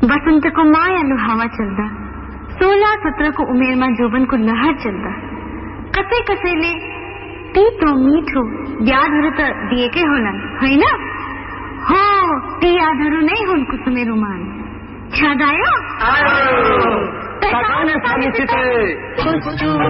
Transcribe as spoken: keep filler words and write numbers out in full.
बसंत को मायालु हावा चल्दा, सोलह सत्रह को उमेर में जोबन को लहर चल्दा, कसे कसेले तीतो मीठो यादहरू त दिएकै होलान् हैन? हो, ती यादहरू नै हुन् कुसुमे रुमाल। याद आयो?